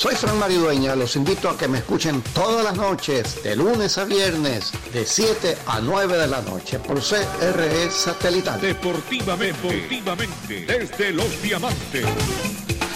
Soy Fran Maridueña, los invito a que me escuchen todas las noches, de lunes a viernes, de 7 a 9 de la noche, por CRE Satelital. Deportivamente, desde Los Diamantes.